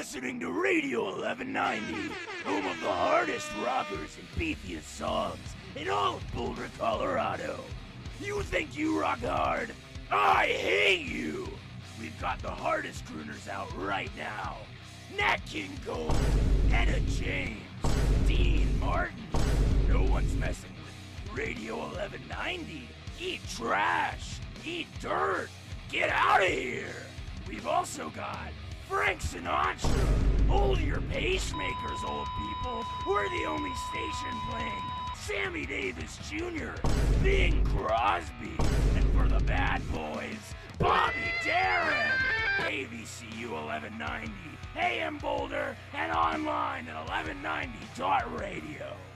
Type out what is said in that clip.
listening to Radio 1190, home of the hardest rockers and beefiest songs in all of Boulder, Colorado. You think you rock hard? I hate you! We've got the hardest crooners out right now. Nat King Cole, Etta James, Dean Martin. No one's messing with Radio 1190. Eat trash, eat dirt, get out of here. We've also got Frank Sinatra. Hold your pacemakers, old people. We're the only station playing Sammy Davis Jr., Bing Crosby, and for the bad boys, Bobby Darin. AVCU 1190, AM Boulder, and online at 1190.radio.